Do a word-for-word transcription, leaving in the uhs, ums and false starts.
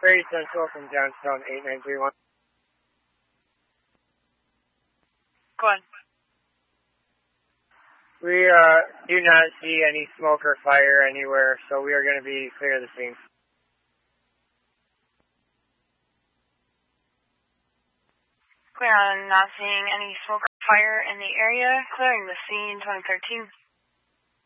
Prairie Central from Johnstown, eight nine three one. Go on. We uh, do not see any smoke or fire anywhere, so we are going to be clear of the scene. Clear on not seeing any smoke or fire in the area. Clearing the scene, twenty thirteen.